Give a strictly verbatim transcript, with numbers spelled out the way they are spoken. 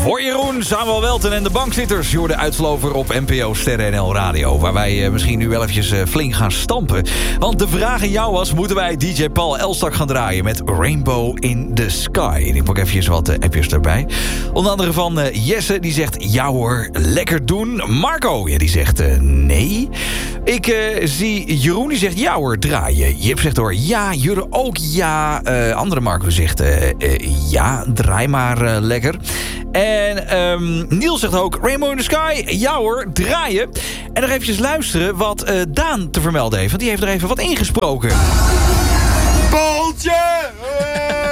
Voor Jeroen, Samuel Welten en de bankzitters. Je hoorde Uitslover op N P O Sterren N L Radio. Waar wij uh, misschien nu wel eventjes uh, flink gaan stampen. Want de vraag aan jou was, moeten wij D J Paul Elstak gaan draaien met Rainbow in the Sky? En ik pak eventjes wat uh, appjes erbij. Onder andere van uh, Jesse, die zegt ja hoor, lekker doen. Marco, ja, die zegt uh, nee. Ik uh, zie Jeroen, die zegt ja hoor, draaien. Jip zegt hoor, ja, Jure ook ja. Uh, andere Marco zegt uh, uh, ja, draai maar uh, lekker. En um, Niels zegt ook Rainbow in the Sky, ja hoor, draaien. En nog eventjes luisteren wat uh, Daan te vermelden heeft. Want die heeft er even wat ingesproken.